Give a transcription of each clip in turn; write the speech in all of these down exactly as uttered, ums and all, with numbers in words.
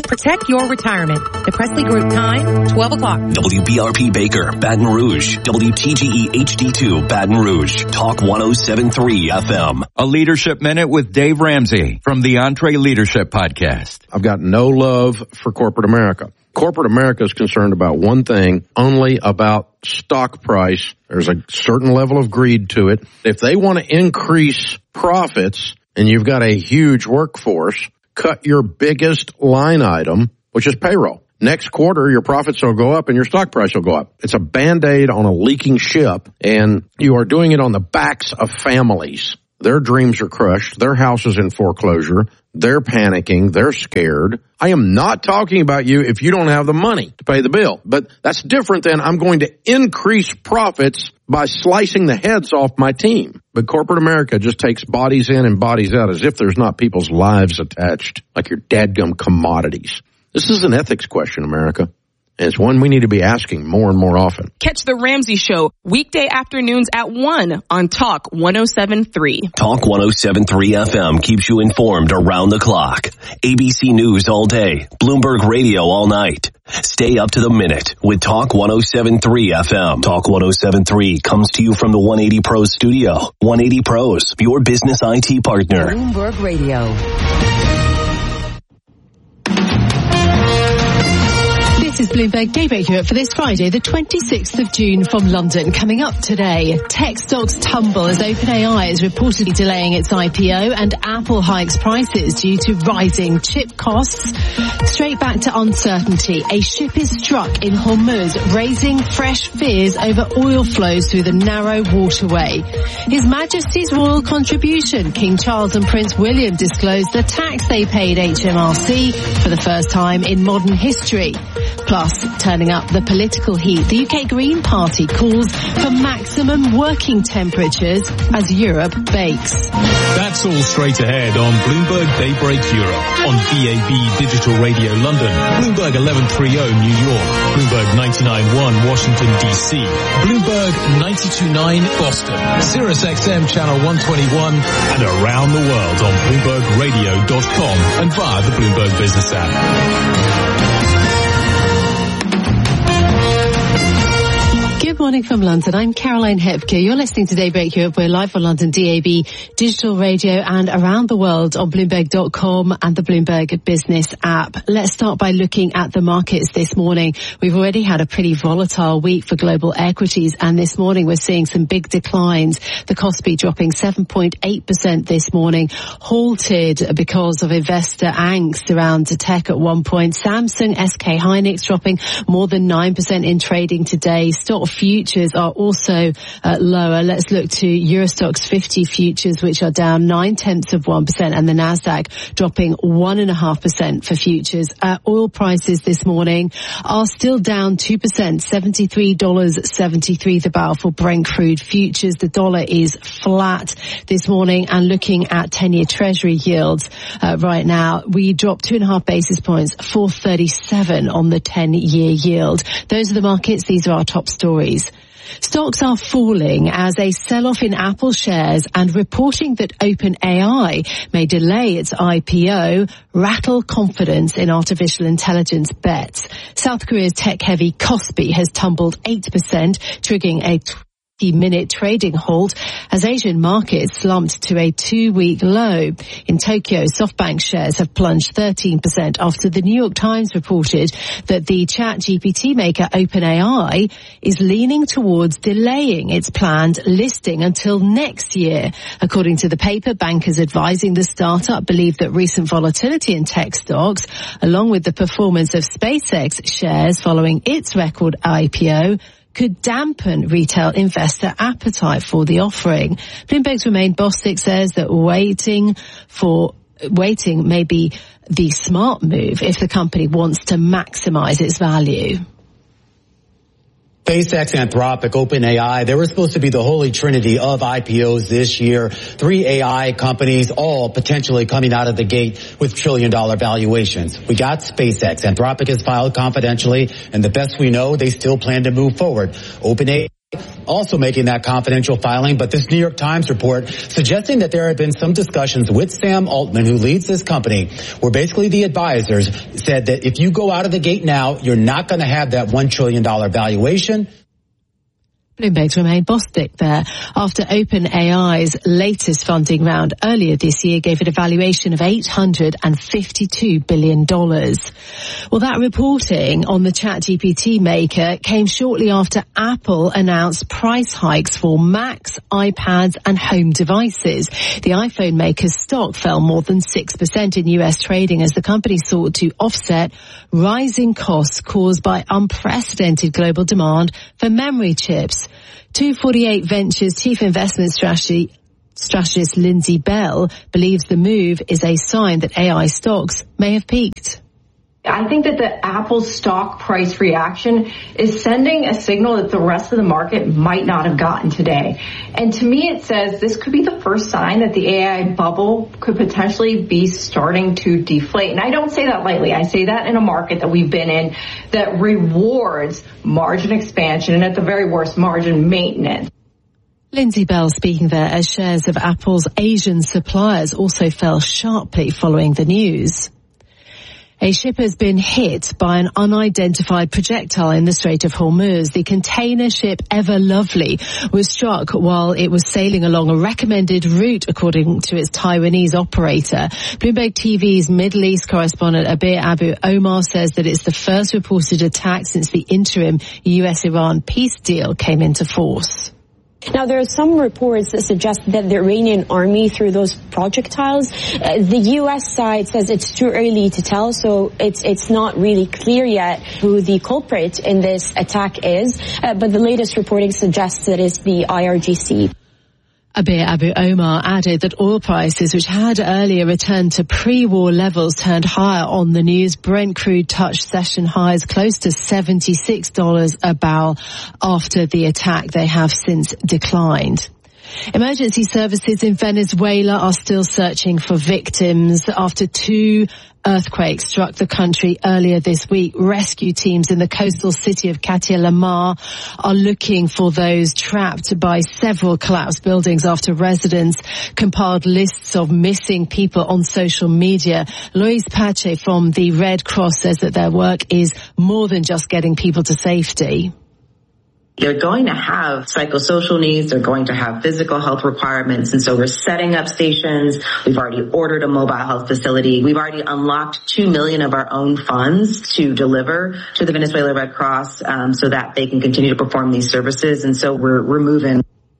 Protect your retirement. The Presley Group time, twelve o'clock. W B R P Baker, Baton Rouge. W T G E H D two, Baton Rouge. Talk one oh seven point three F M. A Leadership Minute with Dave Ramsey from the Entree Leadership Podcast. I've got no love for corporate America. Corporate America is concerned about one thing, only about stock price. There's a certain level of greed to it. If they want to increase profits and you've got a huge workforce, cut your biggest line item, which is payroll. Next quarter, your profits will go up and your stock price will go up. It's a Band-Aid on a leaking ship, and you are doing it on the backs of families. Their dreams are crushed. Their house is in foreclosure. They're panicking. They're scared. I am not talking about you if you don't have the money to pay the bill. But that's different than I'm going to increase profits by slicing the heads off my team. But corporate America just takes bodies in and bodies out as if there's not people's lives attached, like your dadgum commodities. This is an ethics question, America. And it's one we need to be asking more and more often. Catch The Ramsey Show weekday afternoons at one on Talk one oh seven point three. Talk one oh seven point three F M keeps you informed around the clock. A B C News all day. Bloomberg Radio all night. Stay up to the minute with Talk one oh seven point three F M. Talk one oh seven point three comes to you from the one eighty Pros studio. one eighty Pros, your business I T partner. Bloomberg Radio. This is Bloomberg Daybreak Europe for this Friday, the twenty-sixth of June from London. Coming up today, tech stocks tumble as OpenAI is reportedly delaying its I P O and Apple hikes prices due to rising chip costs. Straight back to uncertainty. A ship is struck in Hormuz, raising fresh fears over oil flows through the narrow waterway. His Majesty's royal contribution. King Charles and Prince William disclosed the tax they paid H M R C for the first time in modern history. Plus, turning up the political heat, the U K Green Party calls for maximum working temperatures as Europe bakes. That's all straight ahead on Bloomberg Daybreak Europe on B A B Digital Radio London, Bloomberg eleven thirty New York, Bloomberg ninety-nine point one Washington D C, Bloomberg ninety-two point nine Boston, Sirius X M Channel one twenty-one, and around the world on Bloomberg Radio dot com and via the Bloomberg Business app. Good morning from London. I'm Caroline Hepker. You're listening to Daybreak Europe. We're live on London D A B Digital Radio and around the world on Bloomberg dot com and the Bloomberg Business app. Let's start by looking at the markets this morning. We've already had a pretty volatile week for global equities, and this morning we're seeing some big declines. The Kospi dropping seven point eight percent this morning, halted because of investor angst around tech at one point. Samsung, S K Hynix dropping more than nine percent in trading today. Stock futures are also uh, lower. Let's look to Eurostoxx fifty futures, which are down nine tenths of one percent, and the Nasdaq dropping one and a half percent for futures. Uh, oil prices this morning are still down two percent, seventy-three dollars and seventy-three cents the barrel for Brent crude futures. The dollar is flat this morning, and looking at ten-year Treasury yields uh, right now, we dropped two and a half basis points, four thirty-seven on the ten-year yield. Those are the markets. These are our top stories. Stocks are falling as a sell-off in Apple shares and reporting that OpenAI may delay its I P O rattle confidence in artificial intelligence bets. South Korea's tech-heavy Kospi has tumbled eight percent, triggering a minute trading halt as Asian markets slumped to a two-week low. In Tokyo, SoftBank shares have plunged thirteen percent after the New York Times reported that the Chat G P T maker OpenAI is leaning towards delaying its planned listing until next year. According to the paper, bankers advising the startup believe that recent volatility in tech stocks, along with the performance of SpaceX shares following its record I P O, could dampen retail investor appetite for the offering. Bloomberg's Romain Bostic says that waiting for waiting may be the smart move if the company wants to maximize its value. SpaceX, Anthropic, OpenAI, they were supposed to be the holy trinity of I P Os this year. Three A I companies, all potentially coming out of the gate with trillion-dollar valuations. We got SpaceX. Anthropic has filed confidentially, and the best we know, they still plan to move forward. OpenAI Also making that confidential filing, but this New York Times report suggesting that there have been some discussions with Sam Altman, who leads this company, where basically the advisors said that if you go out of the gate now, you're not going to have that one trillion dollars valuation. Bloomberg's remained Bostic there after OpenAI's latest funding round earlier this year gave it a valuation of eight hundred fifty-two billion dollars. Well, that reporting on the ChatGPT maker came shortly after Apple announced price hikes for Macs, iPads and home devices. The iPhone maker's stock fell more than six percent in U S trading as the company sought to offset rising costs caused by unprecedented global demand for memory chips. two forty-eight Ventures chief investment strategy, strategist Lindsay Bell believes the move is a sign that A I stocks may have peaked. I think that the Apple stock price reaction is sending a signal that the rest of the market might not have gotten today. And to me, it says this could be the first sign that the A I bubble could potentially be starting to deflate. And I don't say that lightly. I say that in a market that we've been in that rewards margin expansion and at the very worst, margin maintenance. Lindsay Bell speaking there as shares of Apple's Asian suppliers also fell sharply following the news. A ship has been hit by an unidentified projectile in the Strait of Hormuz. The container ship Ever Lovely was struck while it was sailing along a recommended route, according to its Taiwanese operator. Bloomberg T V's Middle East correspondent Abir Abu Omar says that it's the first reported attack since the interim U S Iran peace deal came into force. Now, there are some reports that suggest that the Iranian army threw those projectiles. Uh, the U S side says it's too early to tell, so it's it's not really clear yet who the culprit in this attack is. Uh, but the latest reporting suggests that it's the I R G C. Abir Abu Omar added that oil prices, which had earlier returned to pre-war levels, turned higher on the news. Brent crude touched session highs close to seventy-six dollars a barrel after the attack. They have since declined. Emergency services in Venezuela are still searching for victims after two earthquakes struck the country earlier this week. Rescue teams in the coastal city of Catia-La-Mar are looking for those trapped by several collapsed buildings after residents compiled lists of missing people on social media. Luis Pache from the Red Cross says that their work is more than just getting people to safety. They're going to have psychosocial needs. They're going to have physical health requirements. And so we're setting up stations. We've already ordered a mobile health facility. We've already unlocked two million of our own funds to deliver to the Venezuela Red Cross um, so that they can continue to perform these services. And so we're, we're moving.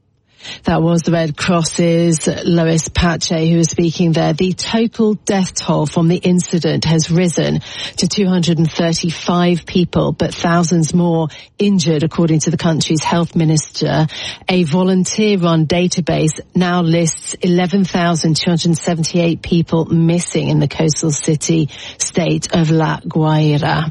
That was the Red Cross's Luis Pache who was speaking there. The total death toll from the incident has risen to two hundred thirty-five people, but thousands more injured, according to the country's health minister. A volunteer-run database now lists eleven thousand two hundred seventy-eight people missing in the coastal city state of La Guaira.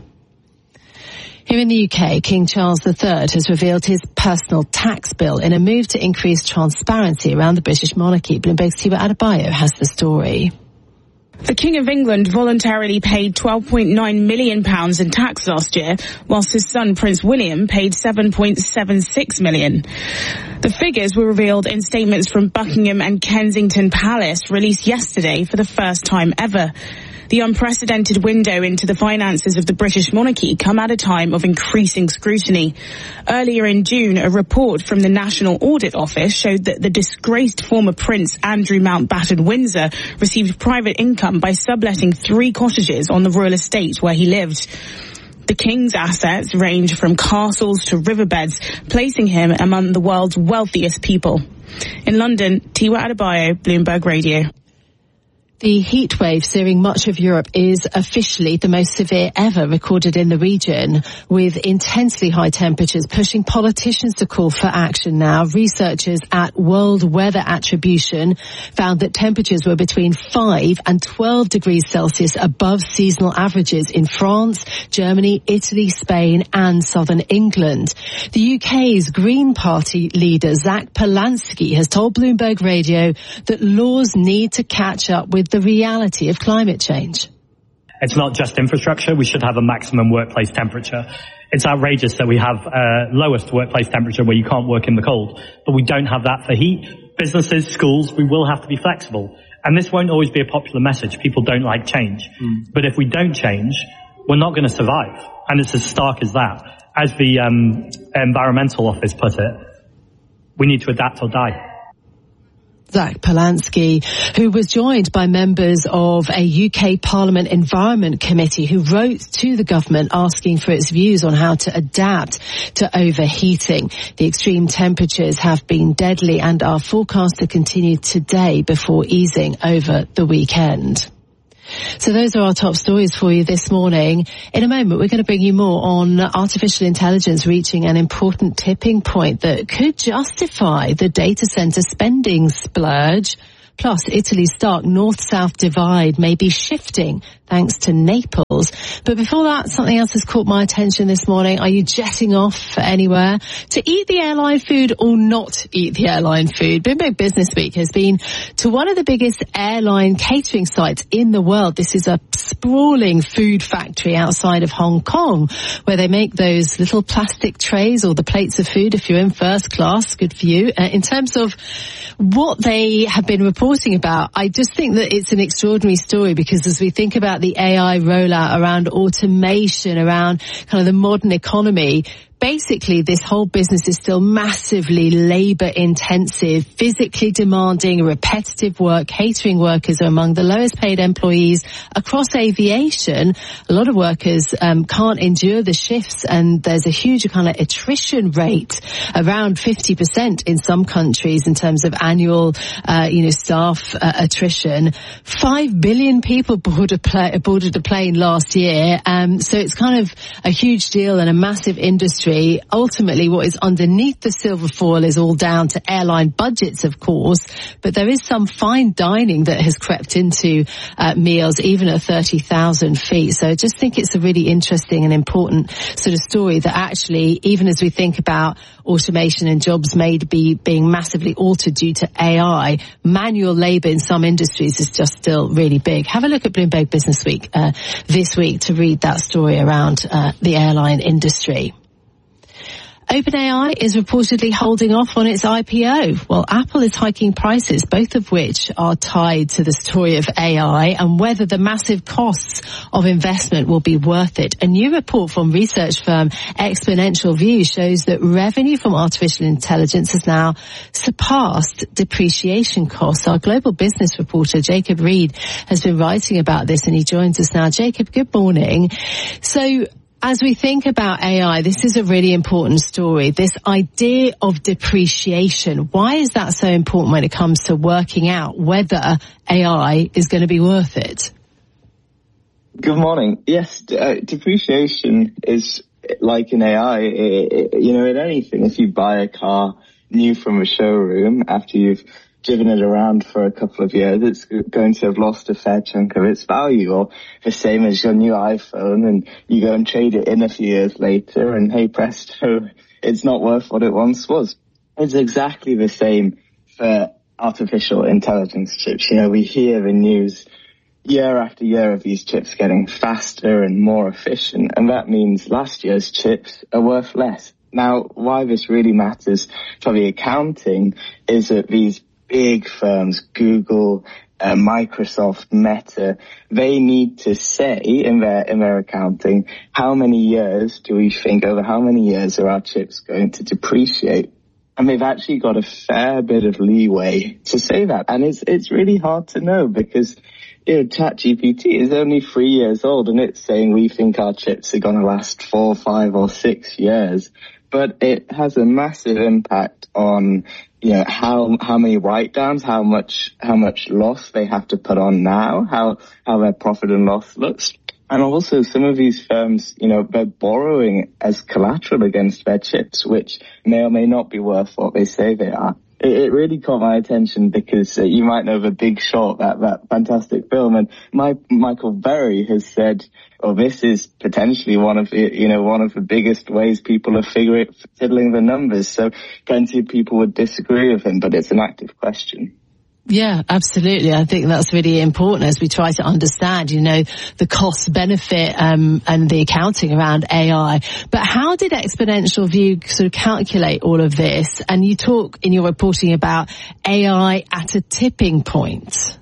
Here in the U K, King Charles the Third has revealed his personal tax bill in a move to increase transparency around the British monarchy. Bloomberg's Tiwa Adebayo has the story. The King of England voluntarily paid twelve point nine million pounds in tax last year, whilst his son Prince William paid seven point seven six million pounds. The figures were revealed in statements from Buckingham and Kensington Palace released yesterday for the first time ever. The unprecedented window into the finances of the British monarchy come at a time of increasing scrutiny. Earlier in June, a report from the National Audit Office showed that the disgraced former Prince Andrew Mountbatten Windsor received private income by subletting three cottages on the royal estate where he lived. The King's assets range from castles to riverbeds, placing him among the world's wealthiest people. In London, Tiwa Adebayo, Bloomberg Radio. The heat wave searing much of Europe is officially the most severe ever recorded in the region, with intensely high temperatures pushing politicians to call for action now. Researchers at World Weather Attribution found that temperatures were between five and twelve degrees Celsius above seasonal averages in France, Germany, Italy, Spain and southern England. The U K's Green Party leader Zach Polanski has told Bloomberg Radio that laws need to catch up with the reality of climate change. It's not just infrastructure. We should have a maximum workplace temperature. It's outrageous that we have uh, lowest workplace temperature where you can't work in the cold, but we don't have that for heat. Businesses, schools, we will have to be flexible. And this won't always be a popular message. People don't like change. Mm. But if we don't change, we're not going to survive. And it's as stark as that. As the um, Environmental Office put it, we need to adapt or die. Zach Polanski, who was joined by members of a U K Parliament Environment Committee who wrote to the government asking for its views on how to adapt to overheating. The extreme temperatures have been deadly and are forecast to continue today before easing over the weekend. So those are our top stories for you this morning. In a moment, we're going to bring you more on artificial intelligence reaching an important tipping point that could justify the data center spending splurge. Plus, Italy's stark north-south divide may be shifting thanks to Naples. But before that, something else has caught my attention this morning. Are you jetting off anywhere to eat the airline food or not eat the airline food? Bloomberg Business Week has been to one of the biggest airline catering sites in the world. This is a sprawling food factory outside of Hong Kong where they make those little plastic trays or the plates of food if you're in first class. Good for you. Uh, in terms of what they have been reporting about, I just think that it's an extraordinary story because as we think about the A I rollout around automation, around kind of the modern economy, basically this whole business is still massively labour intensive, physically demanding, repetitive work. Catering workers are among the lowest paid employees across aviation. A lot of workers um, can't endure the shifts and there's a huge kind of attrition rate, around fifty percent in some countries in terms of annual, uh, you know, staff uh, attrition. Five billion people boarded a, pla- boarded a plane last year. Um, so it's kind of a huge deal and a massive industry. Ultimately, what is underneath the silver foil is all down to airline budgets, of course, but there is some fine dining that has crept into uh, meals, even at thirty thousand feet. So I just think it's a really interesting and important sort of story that actually, even as we think about automation and jobs made be being massively altered due to A I, manual labour in some industries is just still really big. Have a look at Bloomberg Business Week uh, this week to read that story around uh, the airline industry. OpenAI is reportedly holding off on its I P O, while Apple is hiking prices, both of which are tied to the story of A I and whether the massive costs of investment will be worth it. A new report from research firm Exponential View shows that revenue from artificial intelligence has now surpassed depreciation costs. Our global business reporter, Jacob Reed, has been writing about this and he joins us now. Jacob, good morning. So, as we think about A I, this is a really important story. This idea of depreciation, why is that so important when it comes to working out whether A I is going to be worth it? Good morning. Yes, uh, depreciation is like in A I, it, it, you know, in anything. If you buy a car new from a showroom after you've driven it around for a couple of years, it's going to have lost a fair chunk of its value. Or the same as your new iPhone, and you go and trade it in a few years later, and hey presto, it's not worth what it once was. It's exactly the same for artificial intelligence chips. You know, we hear the news year after year of these chips getting faster and more efficient, and that means last year's chips are worth less. Now, why this really matters for the accounting is that these big firms, Google, uh, Microsoft, Meta, they need to say in their in their accounting, how many years do we think, over how many years are our chips going to depreciate? And they've actually got a fair bit of leeway to say that. And it's it's really hard to know because, you know, ChatGPT is only three years old and it's saying we think our chips are going to last four, five or six years. But it has a massive impact on, you know, how how many write-downs, how much how much loss they have to put on now, how how their profit and loss looks. And also some of these firms, you know, they're borrowing as collateral against their chips, which may or may not be worth what they say they are. It, it really caught my attention because uh, you might know The Big Short, that, that fantastic film, and my, Michael Berry has said, oh, this is potentially one of the, you know, one of the biggest ways people are figuring, fiddling the numbers. So plenty of people would disagree with him, but it's an active question. Yeah, absolutely. I think that's really important as we try to understand, you know, the cost benefit um, and the accounting around A I. But how did Exponential View sort of calculate all of this? And you talk in your reporting about A I at a tipping point.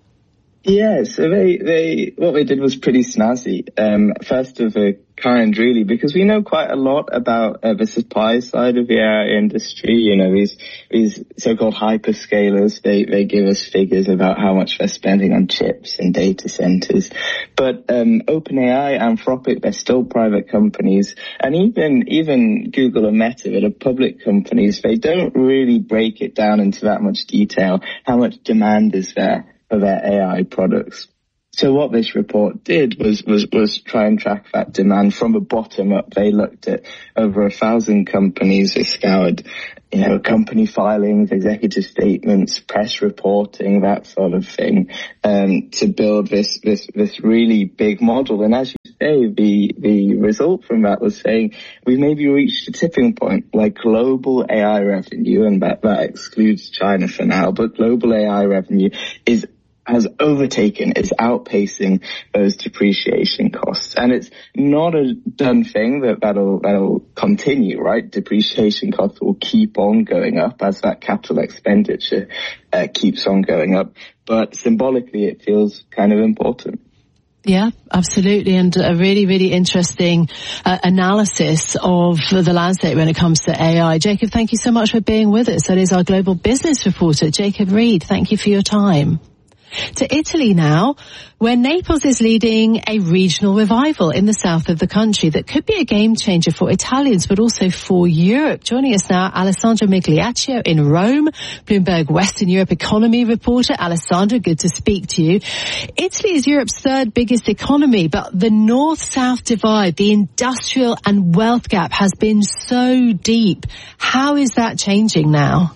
Yeah, so they, they, what they did was pretty snazzy. Um, first of a kind, really, because we know quite a lot about uh, the supply side of the A I industry. You know, these, these so-called hyperscalers, they, they give us figures about how much they're spending on chips and data centers. But, um, OpenAI, Anthropic, they're still private companies. And even, even Google and Meta, that are public companies, they don't really break it down into that much detail. How much demand is there for their A I products? So what this report did was, was, was try and track that demand from the bottom up. They looked at over a thousand companies. They scoured, you know, company filings, executive statements, press reporting, that sort of thing, um, to build this, this, this really big model. And as you say, the, the result from that was saying we've maybe reached a tipping point, like global A I revenue, and that, that excludes China for now, but global A I revenue is has overtaken, is outpacing those depreciation costs. And it's not a done thing that that'll, that'll continue, right? Depreciation costs will keep on going up as that capital expenditure uh, keeps on going up. But symbolically, it feels kind of important. Yeah, absolutely. And a really, really interesting uh, analysis of the landscape when it comes to A I. Jacob, thank you so much for being with us. That is our global business reporter, Jacob Reed. Thank you for your time. To Italy now, where Naples is leading a regional revival in the south of the country that could be a game changer for Italians, but also for Europe. Joining us now, Alessandro Migliaccio in Rome, Bloomberg Western Europe economy reporter. Alessandro, good to speak to you. Italy is Europe's third biggest economy, but the north-south divide, the industrial and wealth gap has been so deep. How is that changing now?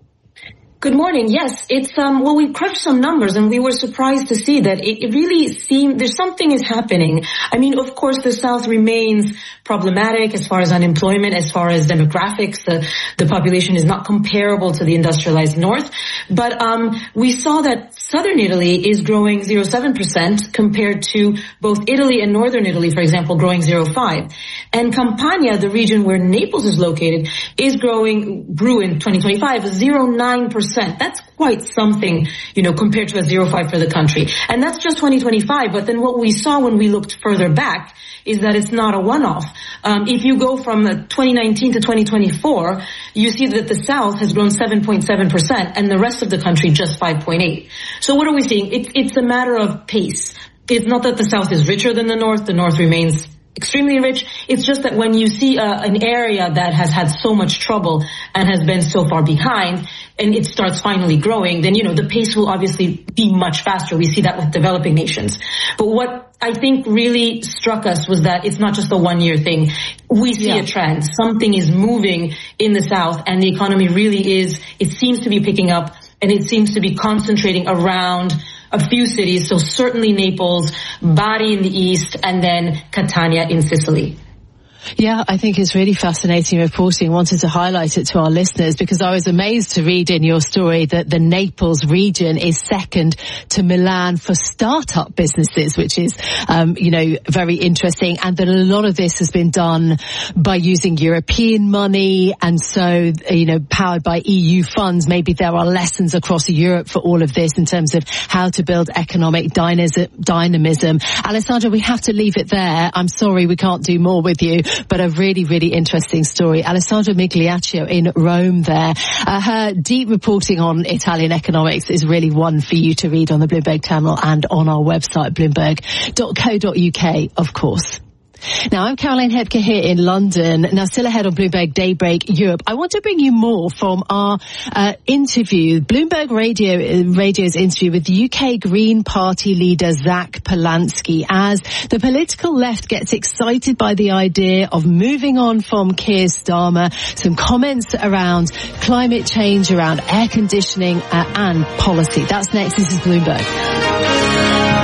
Good morning. Yes, it's, um, well, we crunched some numbers and we were surprised to see that it, it really seemed there's something is happening. I mean, of course, the South remains problematic as far as unemployment, as far as demographics. The, the population is not comparable to the industrialized North. But, um, we saw that Southern Italy is growing zero point seven percent compared to both Italy and Northern Italy, for example, growing zero point five. And Campania, the region where Naples is located, is growing, grew in twenty twenty-five, zero point nine percent. That's quite something, you know, compared to a zero point five for the country. And that's just twenty twenty-five. But then what we saw when we looked further back is that it's not a one-off. Um, if you go from twenty nineteen to twenty twenty-four, you see that the South has grown seven point seven percent and the rest of the country just five point eight. So what are we seeing? It, it's a matter of pace. It's not that the South is richer than the North. The North remains extremely rich. It's just that when you see uh, an area that has had so much trouble and has been so far behind, and it starts finally growing, then, you know, the pace will obviously be much faster. We see that with developing nations. But what I think really struck us was that it's not just a one-year thing. We see yeah. a trend. Something is moving in the South, and the economy really is, it seems to be picking up, and it seems to be concentrating around a few cities, so certainly Naples, Bari in the east, and then Catania in Sicily. Yeah, I think it's really fascinating reporting. Wanted to highlight it to our listeners because I was amazed to read in your story that the Naples region is second to Milan for startup businesses, which is, um, you know, very interesting. And that a lot of this has been done by using European money. And so, you know, powered by E U funds. Maybe there are lessons across Europe for all of this in terms of how to build economic dynamism. Alessandro, we have to leave it there. I'm sorry we can't do more with you. But a really, really interesting story. Alessandra Migliaccio in Rome there. Uh, her deep reporting on Italian economics is really one for you to read on the Bloomberg Terminal and on our website, bloomberg dot co dot uk, of course. Now, I'm Caroline Hebke here in London. Now, still ahead on Bloomberg Daybreak Europe. I want to bring you more from our uh, interview, Bloomberg Radio Radio's interview with U K Green Party leader Zach Polanski, as the political left gets excited by the idea of moving on from Keir Starmer. Some comments around climate change, around air conditioning uh, and policy. That's next. This is Bloomberg.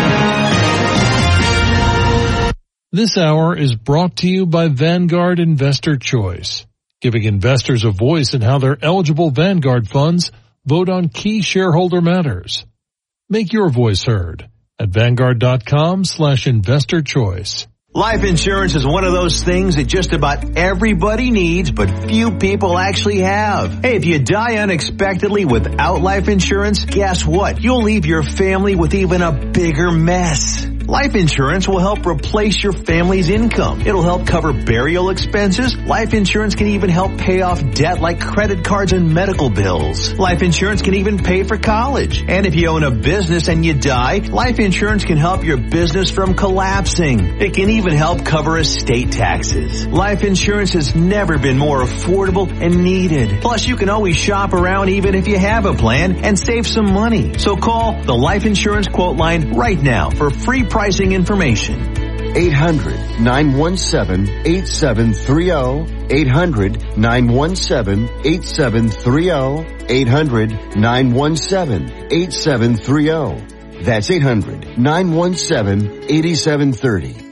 This hour is brought to you by Vanguard Investor Choice, giving investors a voice in how their eligible Vanguard funds Vote on key shareholder matters. Make your voice heard at Vanguard.com slash investor choice. Life insurance is one of those things that just about everybody needs, but few people actually have. Hey, if you die unexpectedly without life insurance, guess what? You'll leave your family with even a bigger mess. Life insurance will help replace your family's income. It'll help cover burial expenses. Life insurance can even help pay off debt like credit cards and medical bills. Life insurance can even pay for college. And if you own a business and you die, life insurance can help your business from collapsing. It can even help cover estate taxes. Life insurance has never been more affordable and needed. Plus, you can always shop around even if you have a plan and save some money. So call the Life Insurance Quote Line right now for free pricing information. eight hundred, nine one seven, eight seven three zero. eight hundred, nine one seven, eight seven three zero. eight hundred, nine one seven, eight seven three zero. That's eight hundred, nine one seven, eight seven three zero.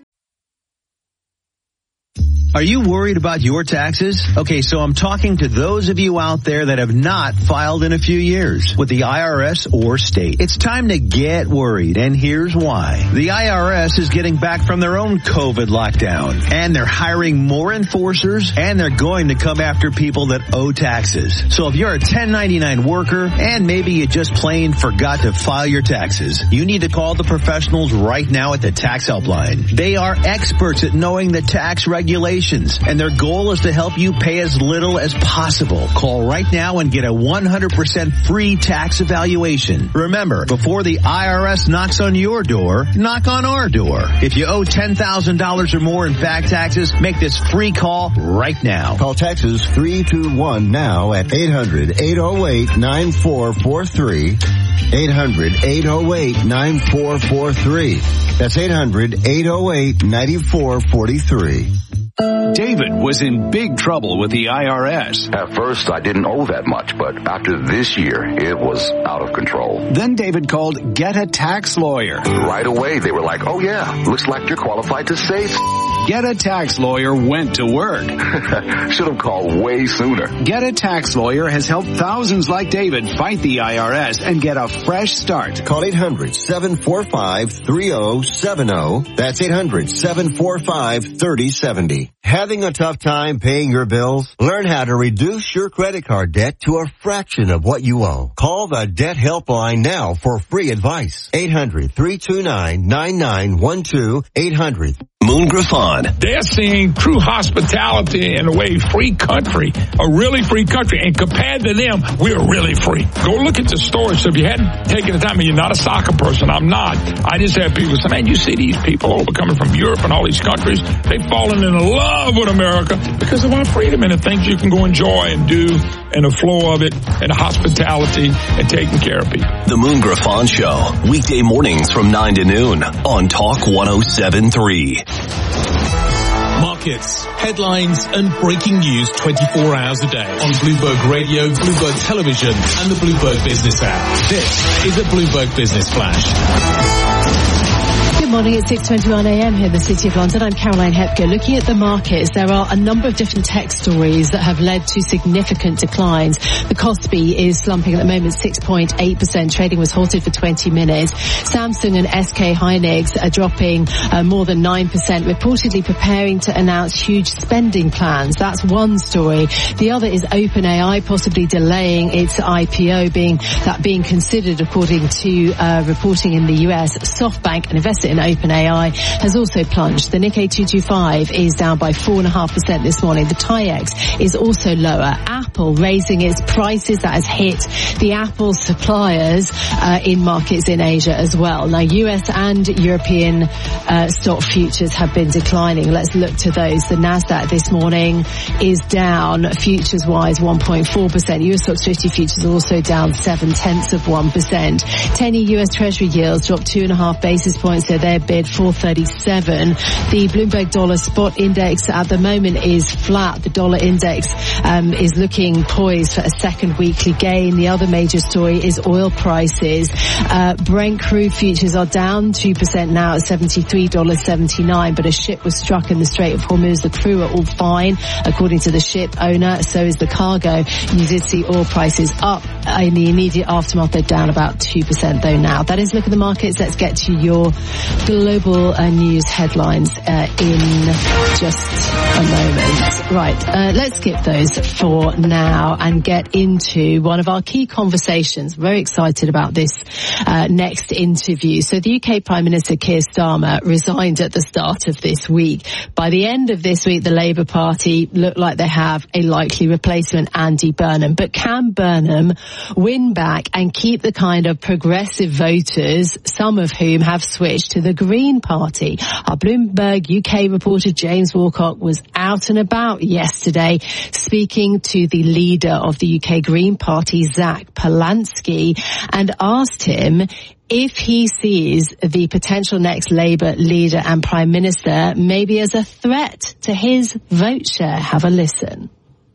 Are you worried about your taxes? Okay, so I'm talking to those of you out there that have not filed in a few years with the I R S or state. It's time to get worried, and here's why. The I R S is getting back from their own COVID lockdown, and they're hiring more enforcers, and they're going to come after people that owe taxes. So if you're a ten ninety-nine worker, and maybe you just plain forgot to file your taxes, you need to call the professionals right now at the Tax Helpline. They are experts at knowing the tax regulations, and their goal is to help you pay as little as possible. Call right now and get a one hundred percent free tax evaluation. Remember, before the I R S knocks on your door, knock on our door. If you owe ten thousand dollars or more in back taxes, make this free call right now. Call Texas three two one now at eight hundred, eight oh eight, nine four four three. eight hundred, eight oh eight, nine four four three. That's eight hundred, eight oh eight, nine four four three. David was in big trouble with the I R S. At first, I didn't owe that much, but after this year, it was out of control. Then David called Get a Tax Lawyer. Right away, they were like, oh yeah, looks like you're qualified to save. Get a Tax Lawyer went to work. Should have called way sooner. Get a Tax Lawyer has helped thousands like David fight the I R S and get a fresh start. Call eight hundred, seven four five, three oh seven oh. That's eight hundred, seven four five, three oh seven oh. Having a tough time paying your bills? Learn how to reduce your credit card debt to a fraction of what you owe. Call the Debt Helpline now for free advice. eight hundred, three two nine, nine nine one two. eight hundred. Moon Griffon. They're seeing true hospitality in a way, free country, a really free country. And compared to them, we're really free. Go look at the stores. So if you hadn't taken the time, and you're not a soccer person, I'm not. I just have people say, man, you see these people over coming from Europe and all these countries, they've fallen in love with America because of our freedom and the things you can go enjoy and do and the flow of it and the hospitality and taking care of people. The Moon Griffon Show, weekday mornings from nine to noon on Talk one oh seven three. Markets, headlines, and breaking news twenty-four hours a day on Bloomberg Radio, Bloomberg Television, and the Bloomberg Business app. This is a Bloomberg Business Flash. Good morning, it's six twenty-one a m here in the City of London. I'm Caroline Hepker. Looking at the markets, there are a number of different tech stories that have led to significant declines. The Kospi is slumping at the moment, six point eight percent. Trading was halted for twenty minutes. Samsung and S K Hynix are dropping uh, more than nine percent, reportedly preparing to announce huge spending plans. That's one story. The other is OpenAI possibly delaying its I P O, being that being considered according to uh, reporting in the U S. SoftBank, an investor in OpenAI, has also plunged. The Nikkei two twenty-five is down by four point five percent this morning. The TAIEX is also lower. Apple raising its prices. That has hit the Apple suppliers uh, in markets in Asia as well. Now, U S and European uh, stock futures have been declining. Let's look to those. The Nasdaq this morning is down, futures-wise, one point four percent. U S Stocks fifty futures are also down seven tenths of one percent. ten-year U S Treasury yields dropped two and a half basis points. So they're higher bid, four thirty-seven. The Bloomberg Dollar Spot Index at the moment is flat. The dollar index um, is looking poised for a second weekly gain. The other major story is oil prices. Uh, Brent crude futures are down two percent now at seventy-three dollars and seventy-nine cents, but a ship was struck in the Strait of Hormuz. The crew are all fine, according to the ship owner. So is the cargo. You did see oil prices up in the immediate aftermath. They're down about two percent though now. That is Look at the Markets. Let's get to your global uh, news headlines uh, in just a moment. Right, uh, let's skip those for now and get into one of our key conversations. Very excited about this uh, next interview. So the U K Prime Minister Keir Starmer resigned at the start of this week. By the end of this week, the Labour Party look like they have a likely replacement, Andy Burnham. But can Burnham win back and keep the kind of progressive voters, some of whom have switched to the Green Party? Our Bloomberg U K reporter James Walcott was out and about yesterday speaking to the leader of the U K Green Party, Zach Polansky, and asked him if he sees the potential next Labour leader and Prime Minister maybe as a threat to his vote share. Have a listen.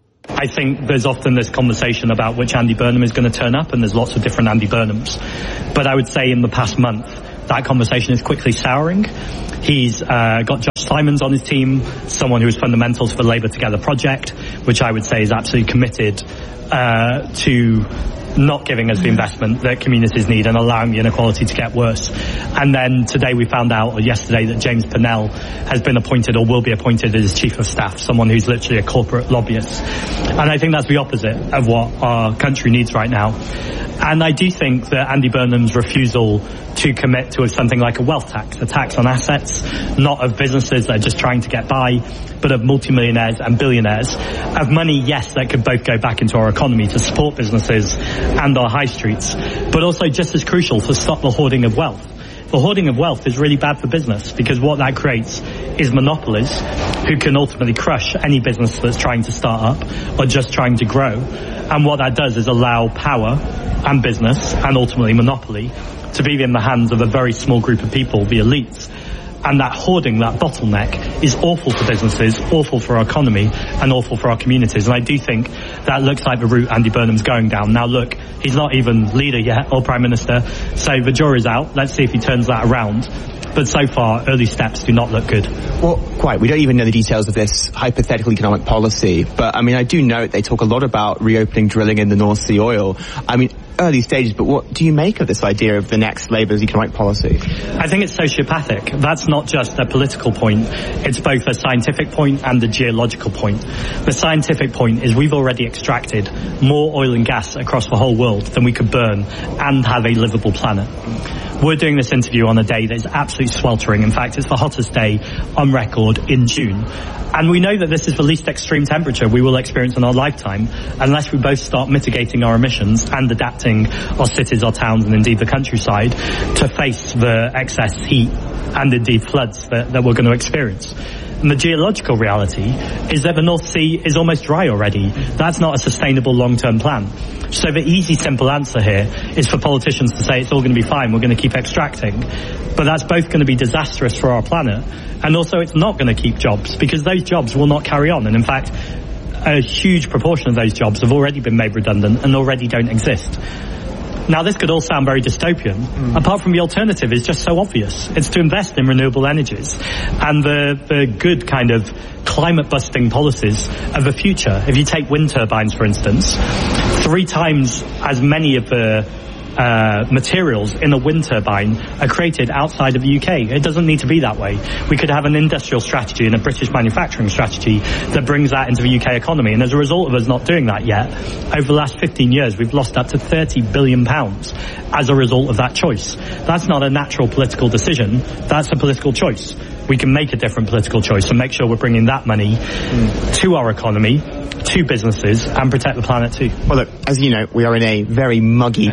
I think there's often this conversation about which Andy Burnham is going to turn up, and there's lots of different Andy Burnhams. But I would say in the past month, that conversation is quickly souring. He's uh, got Josh Simons on his team, someone who is fundamental to the Labour Together project, which I would say is absolutely committed uh, to not giving us the investment that communities need and allowing the inequality to get worse. And then today we found out, or yesterday, that James Purnell has been appointed or will be appointed as Chief of Staff, someone who's literally a corporate lobbyist. And I think that's the opposite of what our country needs right now. And I do think that Andy Burnham's refusal to commit to something like a wealth tax, a tax on assets, not of businesses that are just trying to get by, but of multimillionaires and billionaires, of money, yes, that could both go back into our economy to support businesses and our high streets, but also just as crucial to stop the hoarding of wealth. The hoarding of wealth is really bad for business because what that creates is monopolies who can ultimately crush any business that's trying to start up or just trying to grow. And what that does is allow power and business and ultimately monopoly to be in the hands of a very small group of people, the elites. And that hoarding, that bottleneck, is awful for businesses, awful for our economy, and awful for our communities. And I do think that looks like the route Andy Burnham's going down. Now look, he's not even leader yet, or Prime Minister, so the jury's out. Let's see if he turns that around. But so far, early steps do not look good. Well, quite. We don't even know the details of this hypothetical economic policy. But, I mean, I do note they talk a lot about reopening drilling in the North Sea oil. I mean, early stages, but what do you make of this idea of the next Labour's economic policy? I think it's sociopathic. That's not just a political point. It's both a scientific point and a geological point. The scientific point is we've already extracted more oil and gas across the whole world than we could burn and have a livable planet. We're doing this interview on a day that is absolutely sweltering. In fact, it's the hottest day on record in June. And we know that this is the least extreme temperature we will experience in our lifetime unless we both start mitigating our emissions and adapting our cities, our towns, and indeed the countryside to face the excess heat and indeed floods that, that we're going to experience. And the geological reality is that the North Sea is almost dry already. That's not a sustainable long-term plan. So the easy, simple answer here is for politicians to say it's all going to be fine, we're going to keep extracting. But that's both going to be disastrous for our planet, and also it's not going to keep jobs, because those jobs will not carry on. And in fact, a huge proportion of those jobs have already been made redundant and already don't exist. Now, this could all sound very dystopian, mm. apart from the alternative is just so obvious. It's to invest in renewable energies and the, the good kind of climate-busting policies of the future. If you take wind turbines, for instance, three times as many of the Uh, materials in a wind turbine are created outside of the U K. It doesn't need to be that way. We could have an industrial strategy and a British manufacturing strategy that brings that into the U K economy. And as a result of us not doing that yet, over the last fifteen years, we've lost up to thirty billion pounds as a result of that choice. That's not a natural political decision. That's a political choice. We can make a different political choice and make sure we're bringing that money mm. to our economy, to businesses, and protect the planet too. Well, look, as you know, we are in a very muggy conference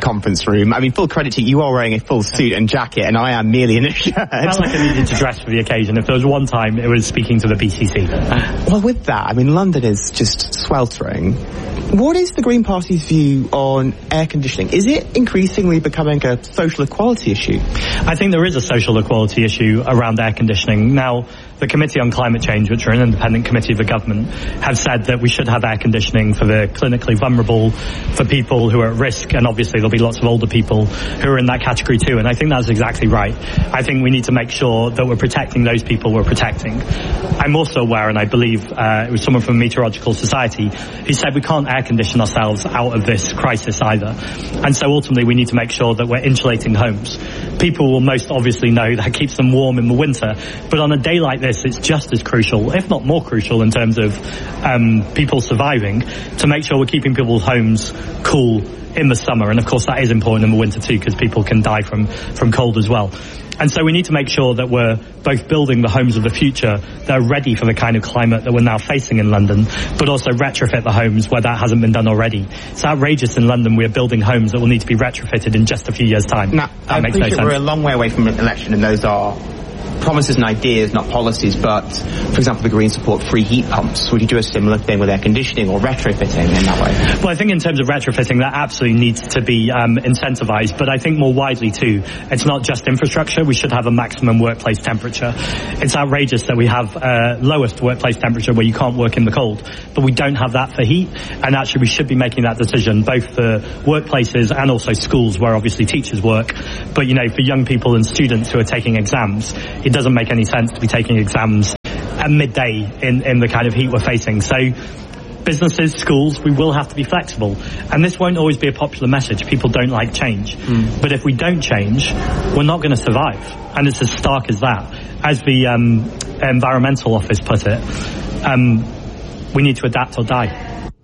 room. I mean, full credit to you. You are wearing a full suit and jacket, and I am merely in a shirt. I felt like I needed to dress for the occasion. If there was one time, it was speaking to the B C C. Well, with that, I mean, London is just sweltering. What is the Green Party's view on air conditioning? Is it increasingly becoming a social equality issue? I think there is a social equality issue around air conditioning. Now, the Committee on Climate Change, which are an independent committee of the government, have said that we should have air conditioning for the clinically vulnerable, for people who are at risk, and obviously there'll be lots of older people who are in that category too, and I think that's exactly right. I think we need to make sure that we're protecting those people we're protecting. I'm also aware, and I believe uh, it was someone from Meteorological Society who said we can't air condition ourselves out of this crisis either. And so ultimately we need to make sure that we're insulating homes. People will most obviously know that keeps them warm in the winter, but on a day like this, it's just as crucial, if not more crucial, in terms of um, people surviving, to make sure we're keeping people's homes cool in the summer. And of course that is important in the winter too, because people can die from, from cold as well. And so we need to make sure that we're both building the homes of the future that are ready for the kind of climate that we're now facing in London, but also retrofit the homes where that hasn't been done already. It's outrageous in London we're building homes that will need to be retrofitted in just a few years' time. Now, that I makes no appreciate sense. We're a long way away from an election, and those are promises and ideas, not policies. But, for example, the Greens support free heat pumps. Would you do a similar thing with air conditioning or retrofitting in that way? Well, I think in terms of retrofitting, that absolutely needs to be um, incentivized. But I think more widely too, it's not just infrastructure. We should have a maximum workplace temperature. It's outrageous that we have uh, lowest workplace temperature where you can't work in the cold, but we don't have that for heat. And actually, we should be making that decision both for workplaces and also schools, where obviously teachers work. But you know, for young people and students who are taking exams, it doesn't make any sense to be taking exams at midday in, in the kind of heat we're facing. So businesses, schools, we will have to be flexible. And this won't always be a popular message. People don't like change. Mm. But if we don't change, we're not going to survive. And it's as stark as that. As the um, Environmental Office put it, um, we need to adapt or die.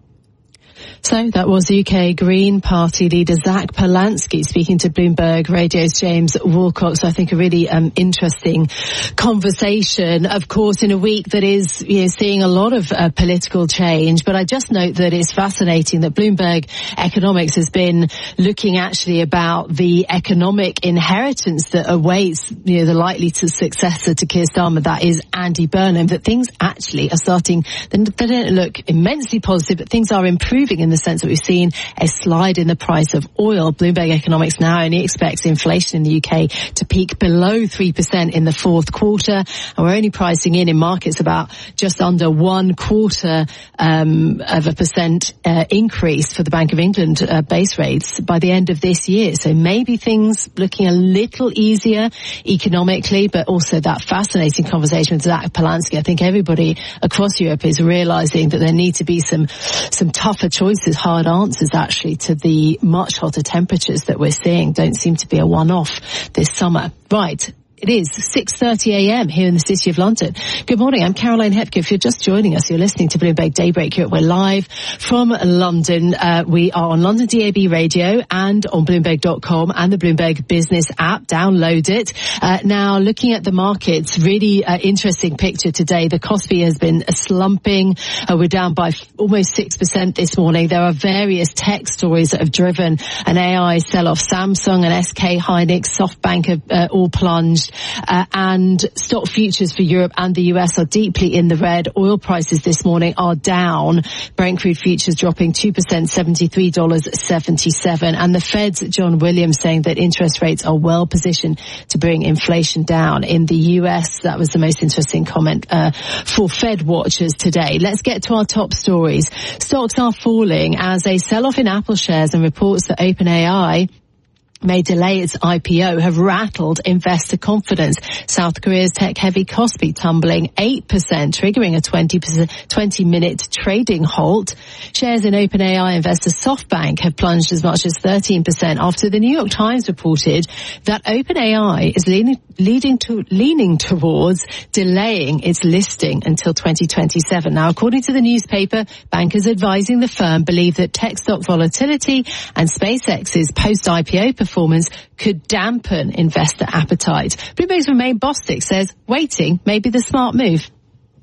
So that was U K Green Party leader Zach Polansky speaking to Bloomberg Radio's James Walcott. So I think a really um, interesting conversation, of course, in a week that is, you know, seeing a lot of uh, political change. But I just note that it's fascinating that Bloomberg Economics has been looking actually about the economic inheritance that awaits, you know, the likely to successor to Keir Starmer, that is Andy Burnham, that things actually are starting, they don't look immensely positive, but things are improving in the sense that we've seen a slide in the price of oil. Bloomberg Economics now only expects inflation in the U K to peak below three percent in the fourth quarter, and we're only pricing in in markets about just under one quarter um, of a percent uh, increase for the Bank of England uh, base rates by the end of this year. So maybe things looking a little easier economically, but also that fascinating conversation with Zach Polansky. I think everybody across Europe is realising that there need to be some some tougher choices, hard answers actually to the much hotter temperatures that we're seeing. Don't seem to be a one-off this summer. Right. It is six thirty a.m. here in the City of London. Good morning, I'm Caroline Hepke. If you're just joining us, you're listening to Bloomberg Daybreak Europe. We're live from London. Uh, we are on London D A B Radio and on Bloomberg dot com and the Bloomberg Business app. Download it. Uh, now, looking at the markets, really uh, interesting picture today. The Kospi has been slumping. Uh, we're down by f- almost six percent this morning. There are various tech stories that have driven an A I sell-off. Samsung and S K Hynix, SoftBank have uh, all plunged. Uh, and stock futures for Europe and the U S are deeply in the red. Oil prices this morning are down. Brent crude futures dropping two percent, seventy-three dollars and seventy-seven cents. And the Fed's John Williams saying that interest rates are well positioned to bring inflation down in the U S. That was the most interesting comment uh, for Fed watchers today. Let's get to our top stories. Stocks are falling as a sell-off in Apple shares and reports that OpenAI may delay its I P O have rattled investor confidence. South Korea's tech-heavy Kospi tumbling eight percent, triggering a twenty-minute trading halt. Shares in OpenAI investor SoftBank have plunged as much as thirteen percent after the New York Times reported that OpenAI is leaning, leading to, leaning towards delaying its listing until twenty twenty-seven. Now, according to the newspaper, bankers advising the firm believe that tech stock volatility and SpaceX's post-I P O performance performance could dampen investor appetite. Bloomberg's Romain Bostic says waiting may be the smart move.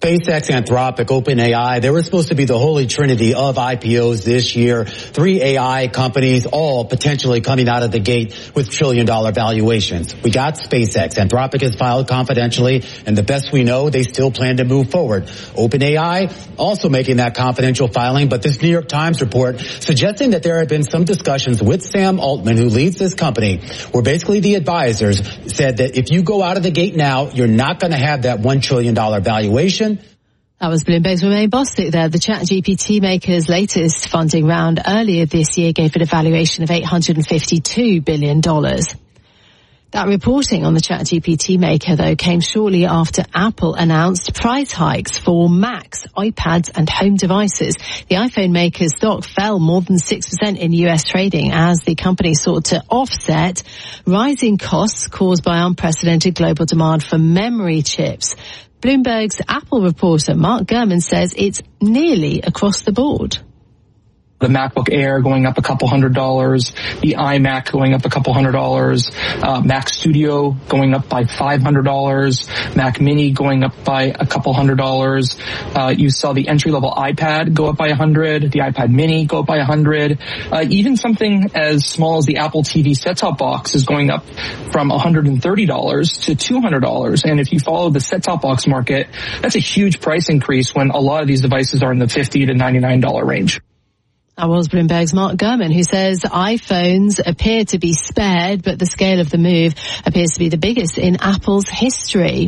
SpaceX, Anthropic, OpenAI, they were supposed to be the holy trinity of I P Os this year. Three A I companies, all potentially coming out of the gate with trillion dollar valuations. We got SpaceX. Anthropic has filed confidentially, and the best we know, they still plan to move forward. OpenAI also making that confidential filing, but this New York Times report suggesting that there have been some discussions with Sam Altman, who leads this company, where basically the advisors said that if you go out of the gate now, you're not going to have that one trillion dollar valuation. That was Bloomberg's Romain Bostic there. The ChatGPT maker's latest funding round earlier this year gave it a valuation of eight hundred fifty-two billion dollars. That reporting on the ChatGPT maker, though, came shortly after Apple announced price hikes for Macs, iPads and home devices. The iPhone maker's stock fell more than six percent in U S trading as the company sought to offset rising costs caused by unprecedented global demand for memory chips. Bloomberg's Apple reporter Mark Gurman says it's nearly across the board. The MacBook Air going up a couple hundred dollars, the iMac going up a couple hundred dollars, uh, Mac Studio going up by five hundred dollars, Mac Mini going up by a couple hundred dollars. Uh, you saw the entry-level iPad go up by a hundred, the iPad Mini go up by a hundred. Uh, even something as small as the Apple T V set-top box is going up from one hundred thirty dollars to two hundred dollars. And if you follow the set-top box market, that's a huge price increase when a lot of these devices are in the fifty to ninety-nine dollars range. That was Bloomberg's Mark Gurman, who says iPhones appear to be spared, but the scale of the move appears to be the biggest in Apple's history.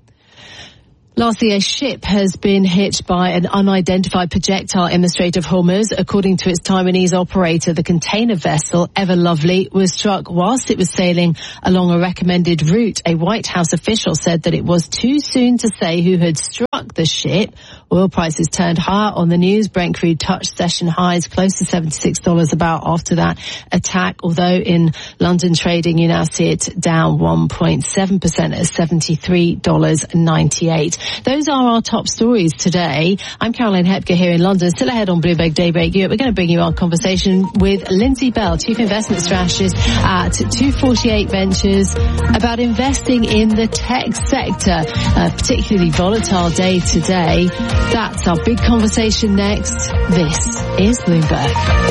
Lastly, a ship has been hit by an unidentified projectile in the Strait of Hormuz. According to its Taiwanese operator, the container vessel, Ever Lovely, was struck whilst it was sailing along a recommended route. A White House official said that it was too soon to say who had struck the ship. Oil prices turned higher on the news. Brent crude touched session highs close to seventy-six dollars a barrel after that attack, although in London trading you now see it down one point seven percent at seventy-three dollars ninety-eight. Those are our top stories today. I'm Caroline Hepker here in London. Still ahead on Bloomberg Daybreak Europe, we're going to bring you our conversation with Lindsay Bell, Chief Investment Strategist at two forty-eight Ventures, about investing in the tech sector. A particularly volatile day today. That's our big conversation next. This is Bloomberg.